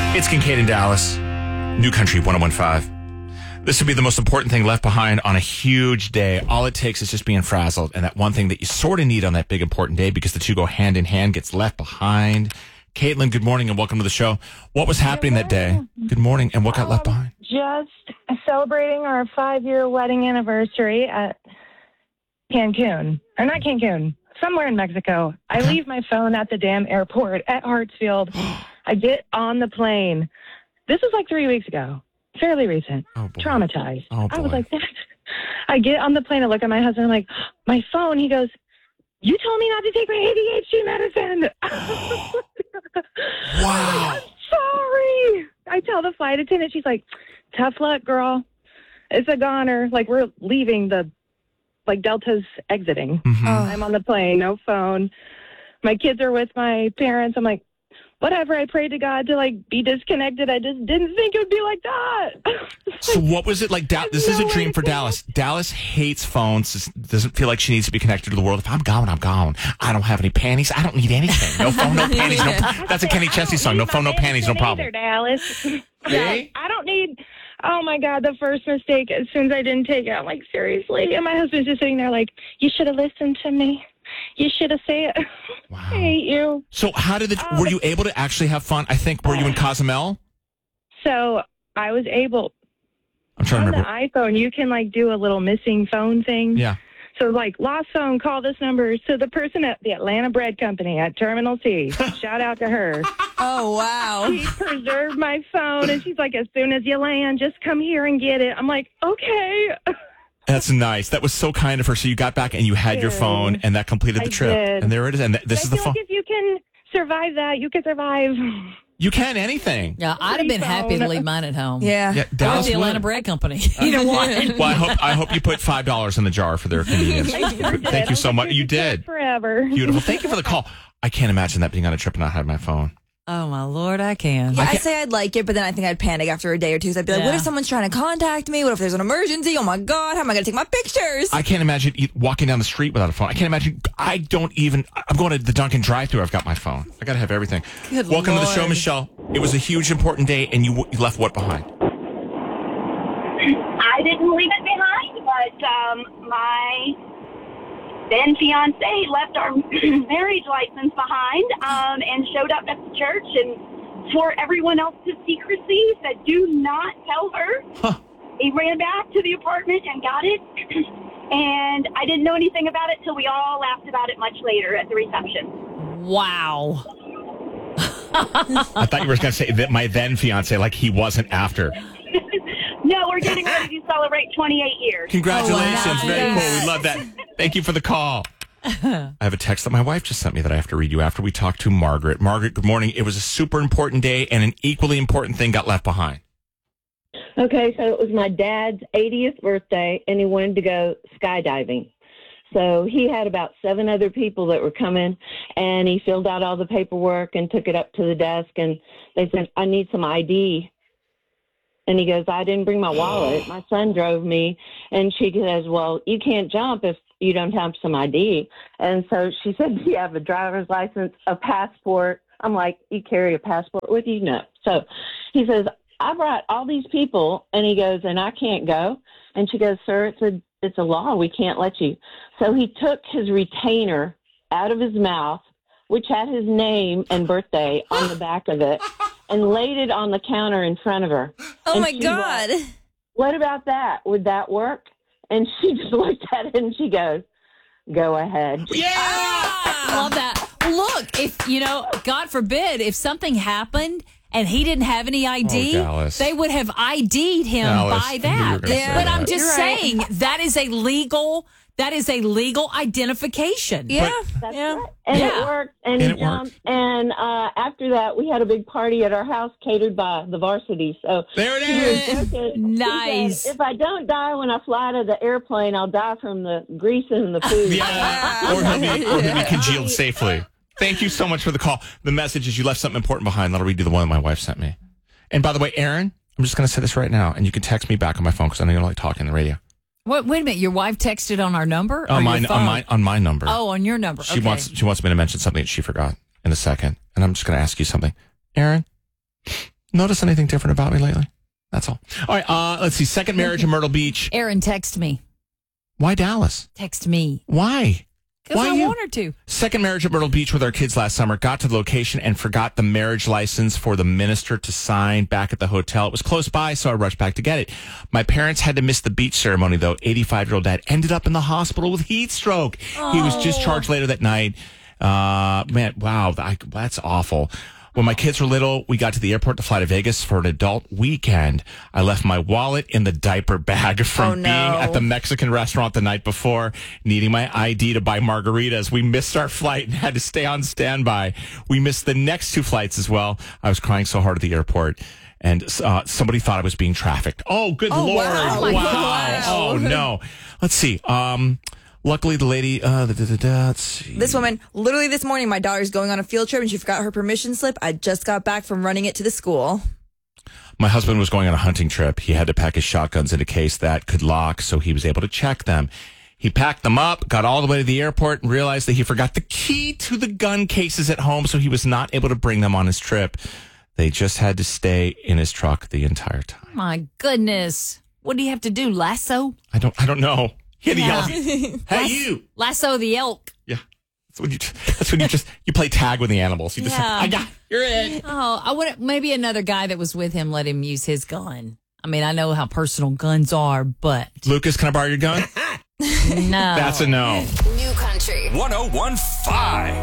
It's Kincaid in Dallas, New Country 101.5. This would be the most important thing left behind on a huge day. All it takes is just being frazzled, and that one thing that you sort of need on that big important day, because the two go hand in hand, gets left behind. Caitlin, good morning and welcome to the show. What was happening that day? Good morning, and what got left behind? Just celebrating our 5-year wedding anniversary at Cancun. Or not Cancun, somewhere in Mexico. I leave my phone at the damn airport at Hartsfield. I get on the plane. This was like 3 weeks ago. Fairly recent. Oh, boy. Traumatized. Oh, boy. I was like, I get on the plane and look at my husband. I'm like, my phone. He goes, you told me not to take my ADHD medicine. Wow. I'm sorry. I tell the flight attendant, she's like, tough luck, girl. It's a goner. Like, we're leaving Delta's exiting. Mm-hmm. I'm on the plane, no phone. My kids are with my parents. I'm like, whatever. I prayed to God to be disconnected. I just didn't think it would be like that. So what was it like? This is a dream for Dallas. Dallas hates phones. Doesn't feel like she needs to be connected to the world. If I'm gone, I'm gone. I don't have any panties. I don't need anything. No phone, no panties. No, that's a Kenny Chesney song. No phone, no panties, no problem. Either, Dallas. Hey? I don't need. Oh my God! The first mistake. As soon as I didn't take it, I'm like, seriously. And my husband's just sitting there like, you should have listened to me. You should have said it. Wow. I hate you. So how did were you able to actually have fun? I think, were you in Cozumel? So I was able. I'm trying to On remember. the iPhone, you can do a little missing phone thing. Yeah. So lost phone, call this number. So the person at the Atlanta Bread Company at Terminal C, shout out to her. Oh, wow. She preserved my phone, and she's like, as soon as you land, just come here and get it. I'm like, okay. That's nice. That was so kind of her. So you got back and you had your phone, and that completed the I trip. did. And there it is. And this is the feel phone. like if you can survive that, you can survive. You can anything. Yeah, I'd have been happy to leave mine at home. Yeah. Yeah, Or Dallas the Atlanta would. Bread Company. Either one. Well, I hope you put $5 in the jar for their convenience. Thank you so much. You did. Forever. Beautiful. Thank you for the call. I can't imagine that being on a trip and not having my phone. Oh, my Lord, I can. Yeah, I'd say I'd like it, but then I think I'd panic after a day or two. So I'd be like, Yeah. what if someone's trying to contact me? What if there's an emergency? Oh my God, how am I going to take my pictures? I can't imagine walking down the street without a phone. I can't imagine. I'm going to the Dunkin' drive-thru. I've got my phone. I got to have everything. Good Welcome to the show, Lord. Michelle. It was a huge, important day, and you left what behind? I didn't leave it behind, but my then fiance left our marriage license behind and showed up at the church and swore everyone else to secrecy, said do not tell her. Huh. He ran back to the apartment and got it, and I didn't know anything about it till we all laughed about it much later at the reception. Wow. I thought you were going to say that my then fiance, like he wasn't after. No, we're getting ready to celebrate 28 years. Congratulations. Oh, wow. Very cool. We love that. Thank you for the call. I have a text that my wife just sent me that I have to read you after we talk to Margaret. Margaret, good morning. It was a super important day, and an equally important thing got left behind. Okay, so it was my dad's 80th birthday, and he wanted to go skydiving. So he had about 7 other people that were coming, and he filled out all the paperwork and took it up to the desk, and they said, I need some ID. And he goes, I didn't bring my wallet. My son drove me. And she says, well, you can't jump if you don't have some ID. And so she said, do you have a driver's license, a passport? I'm like, you carry a passport with you? No. So he says, I brought all these people. And he goes, and I can't go. And she goes, sir, it's a law. We can't let you. So he took his retainer out of his mouth, which had his name and birthday on the back of it, and laid it on the counter in front of her. Oh And my she God. went, what about that? Would that work? And she just looked at it and she goes, go ahead. I love that. Look, if, God forbid, if something happened and he didn't have any ID, Oh, Dallas. they would have ID'd him Dallas, by I knew you that. were gonna say But that. I'm just You're right. saying that is a legal identification. Yeah. That's yeah. right. And Yeah. it worked. And, And he it worked. jumped. And after that, we had a big party at our house catered by the varsity. So There it he is. was joking. He Nice. said, if I don't die when I fly to the airplane, I'll die from the grease and the food. Yeah. Or he'll be congealed safely. Thank you so much for the call. The message is you left something important behind. I'll read you the one that my wife sent me. And by the way, Aaron, I'm just going to say this right now, and you can text me back on my phone because I know you don't like talking on the radio. Wait a minute. Your wife texted on our number? Or On your phone? my number. Oh, on your number. She Okay. wants me to mention something that she forgot in a second, and I'm just going to ask you something, Aaron. Notice anything different about me lately? That's all. All right, let's see. Second marriage in Myrtle Beach. Aaron, text me. Why Dallas? Text me. Why? Because I you? want her to. Second marriage at Myrtle Beach with our kids last summer. Got to the location and forgot the marriage license for the minister to sign back at the hotel. It was close by, so I rushed back to get it. My parents had to miss the beach ceremony, though. 85-year-old dad ended up in the hospital with heat stroke. He was discharged later that night. Man, wow, that's awful. When my kids were little, we got to the airport to fly to Vegas for an adult weekend. I left my wallet in the diaper bag from being at the Mexican restaurant the night before, needing my ID to buy margaritas. We missed our flight and had to stay on standby. We missed the next 2 flights as well. I was crying so hard at the airport. And somebody thought I was being trafficked. Oh, good Lord. Wow. Oh, no. Let's see. Luckily, the lady, let's see. This woman, literally this morning, my daughter's going on a field trip and she forgot her permission slip. I just got back from running it to the school. My husband was going on a hunting trip. He had to pack his shotguns in a case that could lock, so he was able to check them. He packed them up, got all the way to the airport, and realized that he forgot the key to the gun cases at home, so he was not able to bring them on his trip. They just had to stay in his truck the entire time. My goodness. What do you have to do? Lasso? I don't know. He had to yell, "Hey, you!" Lasso the elk. Yeah. That's when you play tag with the animals. You just say, you're in. Oh, I would maybe another guy that was with him let him use his gun. I mean, I know how personal guns are, but Lucas, can I borrow your gun? no. That's a no. New Country 101.5.